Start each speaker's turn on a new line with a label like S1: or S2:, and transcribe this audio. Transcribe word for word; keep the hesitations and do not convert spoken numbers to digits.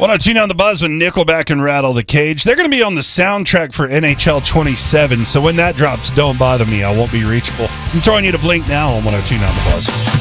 S1: one oh two on the Buzz with Nickelback and Rattle the Cage. They're going to be on the soundtrack for N H L twenty-seven, so when that drops, don't bother me. I won't be reachable. I'm throwing you to Blink now on one oh two on the Buzz.